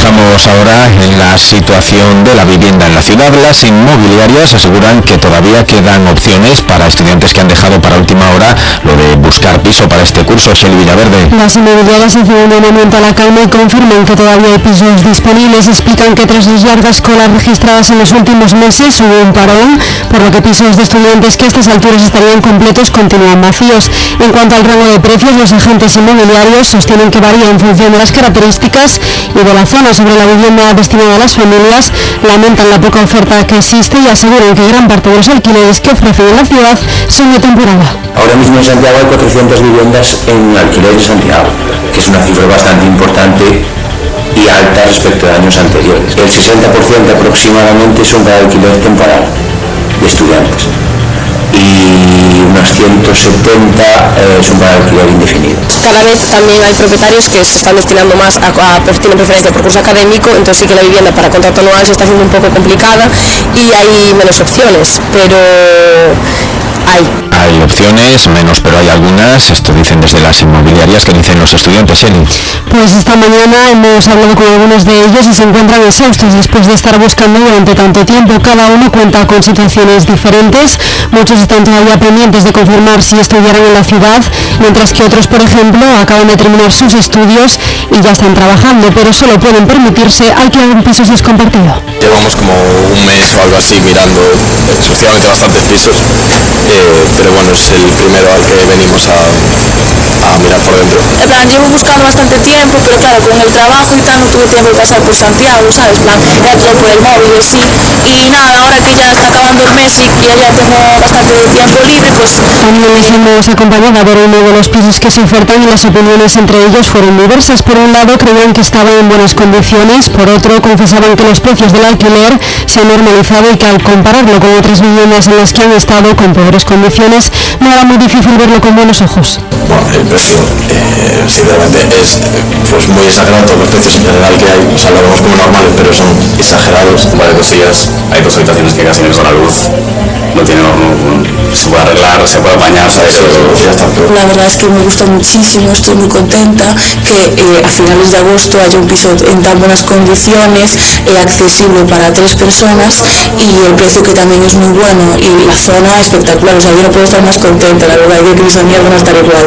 Centramos ahora en la situación de la vivienda en la ciudad. Las inmobiliarias aseguran que todavía quedan opciones para estudiantes que han dejado para última hora lo de buscar piso para este curso. Shelly Villaverde. Las inmobiliarias hacen un llamamiento a la calma y confirman que todavía hay pisos disponibles. Explican que tras las largas colas registradas en los últimos meses hubo un parón, por lo que pisos de estudiantes que a estas alturas estarían completos continúan vacíos. En cuanto al rango de precios, los agentes inmobiliarios sostienen que varía en función de las características y de la zona. Sobre la vivienda destinada a las familias, lamentan la poca oferta que existe y aseguran que gran parte de los alquileres que ofrecen en la ciudad son de temporada. Ahora mismo en Santiago hay 400 viviendas en alquiler de Santiago, que es una cifra bastante importante y alta respecto a años anteriores. El 60% aproximadamente son para alquiler temporal de estudiantes y unas 170 son para alquiler indefinido. Cada vez también hay propietarios que se están destinando más tienen preferencia por curso académico, entonces sí que la vivienda para contrato anual se está haciendo un poco complicada y hay menos opciones, pero hay opciones, menos, pero hay algunas. Esto dicen desde las inmobiliarias. ¿Qué dicen los estudiantes, Eli? Pues esta mañana hemos hablado con algunos de ellos y se encuentran exhaustos después de estar buscando durante tanto tiempo. Cada uno cuenta con situaciones diferentes. Muchos están todavía pendientes de confirmar si estudiarán en la ciudad, mientras que otros, por ejemplo, acaban de terminar sus estudios y ya están trabajando, pero solo pueden permitirse alquilar un piso si es compartido. Llevamos como un mes o algo así mirando sucesivamente bastantes pisos, pero bueno, es el primero al que venimos a mirar por dentro. En plan, llevo buscando bastante tiempo, pero claro, con el trabajo y tal no tuve tiempo de pasar por Santiago, ¿sabes? En plan, era todo por el móvil y así. Y nada, ahora que ya está acabando el mes y que ya tengo bastante tiempo libre, pues... También les hemos acompañado a ver uno de los pisos que se ofertan y las opiniones entre ellos fueron diversas. Por un lado, creían que estaba en buenas condiciones, por otro, confesaban que los precios del alquiler se han normalizado y que al compararlo con otras viviendas en las que han estado con peores condiciones, no era muy difícil verlo con buenos ojos. Bueno, el precio, sinceramente, es pues muy exagerado. Todos los precios en general que hay, o sea, lo vemos como normales, pero son exagerados. Varias cosillas, hay dos habitaciones que casi no son la luz, no tiene, se puede arreglar, se puede apañar, ¿sabes? Ya está. La verdad es que me gusta muchísimo, estoy muy contenta que a finales de agosto haya un piso en tan buenas condiciones, accesible para 3 personas y el precio que también es muy bueno y la zona espectacular. O sea, yo no puedo estar más contenta, la verdad, yo que mis amigas van a estar igual.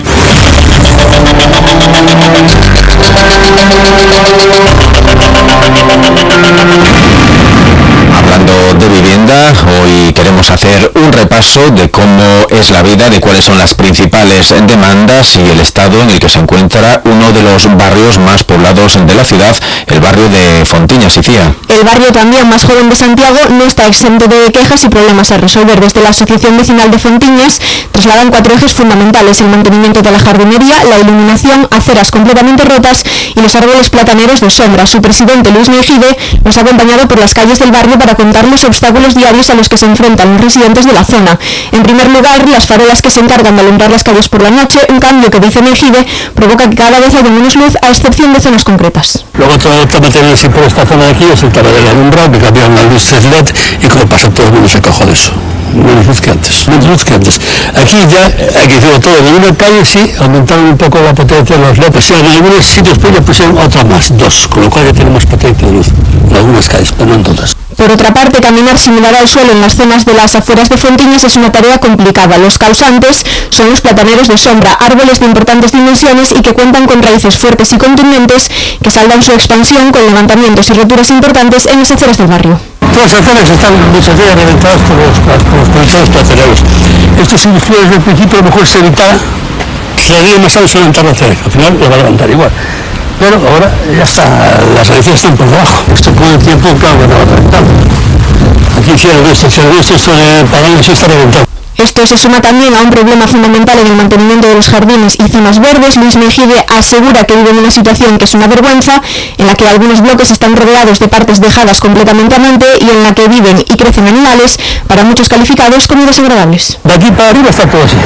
Hablando de vivienda, hoy queremos hacer un repaso de cómo es la vida, de cuáles son las principales demandas y el estado en el que se encuentra uno de los barrios más poblados de la ciudad, el barrio de Fontiñas, Icía. El barrio también más joven de Santiago no está exento de quejas y problemas a resolver. Desde la Asociación Vecinal de Fontiñas trasladan 4 ejes fundamentales: el mantenimiento de la jardinería, la iluminación, aceras completamente rotas y los árboles plataneros de sombra. Su presidente, Luis Mejide, nos ha acompañado por las calles del barrio para contar los obstáculos diarios a los que se enfrentan los residentes de la zona. En primer lugar, las farolas que se encargan de alumbrar las calles por la noche, un cambio que, dice Mejide, provoca que cada vez haya menos luz, a excepción de zonas concretas. Luego todo el tema tiene que por esta zona de aquí es el tema del alumbrado, que cambian las luces LED y como pasa todo el mundo se coja de eso. Menos luz que antes. Aquí ya hay que decirlo todo. En una calle sí aumentaron un poco la potencia de los LED, o sea, en algunos sitios pues ya pusieron otra más, 2, con lo cual ya tenemos potencia de luz en algunas calles, pero no en todas. Por otra parte, caminar sin mirar al suelo en las zonas de las afueras de Fontiñas es una tarea complicada. Los causantes son los plataneros de sombra, árboles de importantes dimensiones y que cuentan con raíces fuertes y contundentes que saldan su expansión con levantamientos y roturas importantes en las aceras del barrio. Todas las aceras están muchas veces reventadas por los conectores plataneros. Esto si desde el principio a lo mejor se evitara, sería más fácil levantar la acera, al final lo va a levantar igual. Pero ahora ya está, las raíces están por debajo. Esto con el tiempo, claro, no va a reventar. Aquí si el resto de paganos sí está reventado. Esto se suma también a un problema fundamental en el mantenimiento de los jardines y zonas verdes. Luis Mejide asegura que viven una situación que es una vergüenza, en la que algunos bloques están rodeados de partes dejadas completamente a monte y en la que viven y crecen animales, para muchos calificados como desagradables. De aquí para arriba está todo así,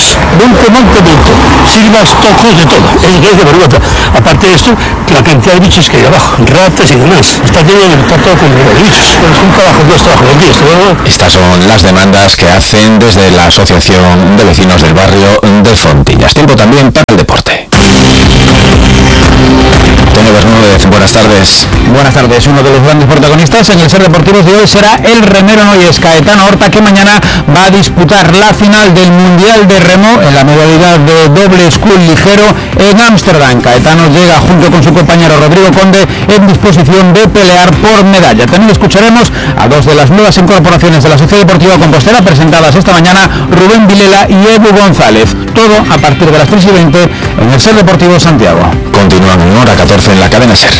monte, silvas, tocos, de todo. Es de vergüenza. Aparte de esto, la cantidad de bichos que hay abajo, ratas y demás. Está todo con bichos. Es un trabajo, 2 trabajos al día. Estas son las demandas que hacen desde la Asociación de Vecinos del Barrio de Fontiñas. Tiempo también para el deporte. Antonio Bermúdez. González, buenas tardes. Buenas tardes. Uno de los grandes protagonistas en el Ser Deportivos de hoy será el remero noyes Caetano Horta, que mañana va a disputar la final del Mundial de Remo en la modalidad de doble school ligero en Ámsterdam. Caetano llega junto con su compañero Rodrigo Conde en disposición de pelear por medalla. También escucharemos a dos de las nuevas incorporaciones de la Sociedad Deportiva Compostela presentadas esta mañana, Rubén Vilela y Edu González. Todo a partir de las 3:20 en el Ser Deportivo Santiago. Continúan en hora 14 en la cadena Ser.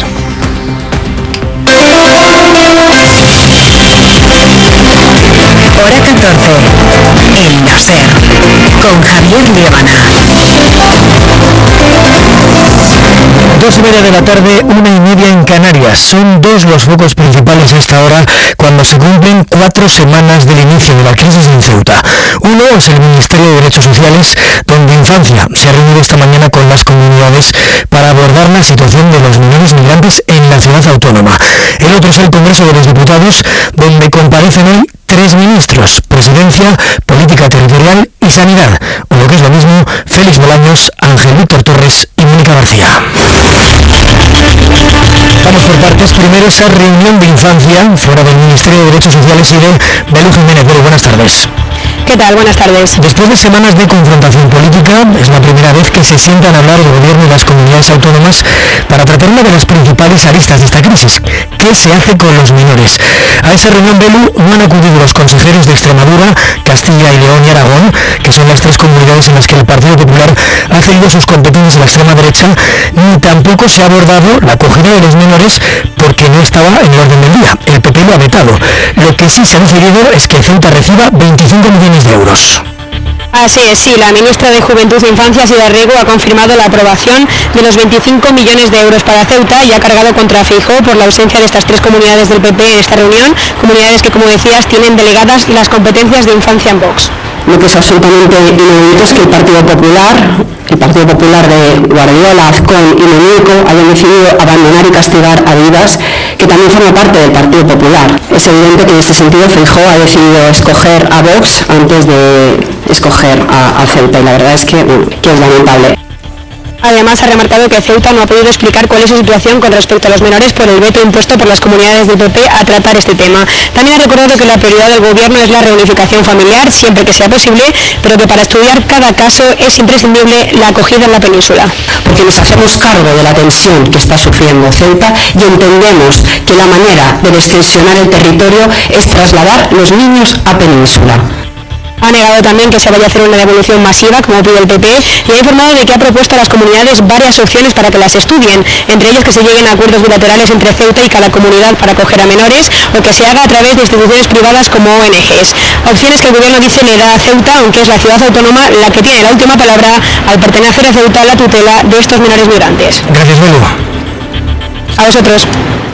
Hora 14 en la Ser con Javier Liebana. 2:30 de la tarde, 1:30 en Canarias. Son dos los focos principales a esta hora cuando se cumplen 4 semanas del inicio de la crisis en Ceuta. Uno es el Ministerio de Derechos Sociales, donde Infancia se ha reunido esta mañana con las comunidades para abordar la situación de los menores migrantes en la ciudad autónoma. El otro es el Congreso de los Diputados, donde comparecen hoy 3 ministros: Presidencia, Política Territorial y Sanidad, o lo que es lo mismo, Félix Bolaños, Ángel Víctor Torres y Mónica García. Vamos por partes. Primero, esa reunión de Infancia fuera del Ministerio de Derechos Sociales y de Belu Jiménez. Buenas tardes. ¿Qué tal? Buenas tardes. Después de semanas de confrontación política, es la primera vez que se sientan a hablar el gobierno y las comunidades autónomas para tratar una de las principales aristas de esta crisis: ¿qué se hace con los menores? A esa reunión, Belu, no han acudido los consejeros de Extremadura, Castilla y León y Aragón, que son las 3 comunidades en las que el Partido Popular ha cedido sus competencias a la extrema derecha, ni tampoco se ha abordado la acogida de los menores porque no estaba en el orden del día. El PP lo ha vetado. Lo que sí se ha decidido es que Ceuta reciba 25 millones de euros. Así es, sí, la ministra de Juventud, Infancias y Arrego ha confirmado la aprobación de los 25 millones de euros para Ceuta y ha cargado contra Feijóo por la ausencia de estas 3 comunidades del PP en esta reunión, comunidades que, como decías, tienen delegadas las competencias de Infancia en Vox. Lo que es absolutamente inaudito es que el Partido Popular de Guardiola, Azcón y Moñico hayan decidido abandonar y castigar a Vidas, que también forma parte del Partido Popular. Es evidente que en ese sentido Feijóo ha decidido escoger a Vox antes de escoger a Ceuta, y la verdad es que es lamentable. Además, ha remarcado que Ceuta no ha podido explicar cuál es su situación con respecto a los menores por el veto impuesto por las comunidades del PP a tratar este tema. También ha recordado que la prioridad del gobierno es la reunificación familiar, siempre que sea posible, pero que para estudiar cada caso es imprescindible la acogida en la península. Porque nos hacemos cargo de la tensión que está sufriendo Ceuta y entendemos que la manera de descensionar el territorio es trasladar los niños a península. Ha negado también que se vaya a hacer una devolución masiva, como pide el PP, y ha informado de que ha propuesto a las comunidades varias opciones para que las estudien, entre ellas que se lleguen a acuerdos bilaterales entre Ceuta y cada comunidad para acoger a menores, o que se haga a través de instituciones privadas como ONGs. Opciones que el gobierno dice le da a Ceuta, aunque es la ciudad autónoma la que tiene la última palabra al pertenecer a Ceuta la tutela de estos menores migrantes. Gracias, Belu. A vosotros.